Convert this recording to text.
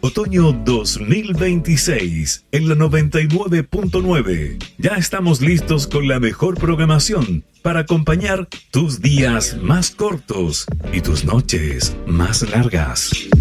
Otoño 2026 en la 99.9. Ya estamos listos con la mejor programación para acompañar tus días más cortos y tus noches más largas.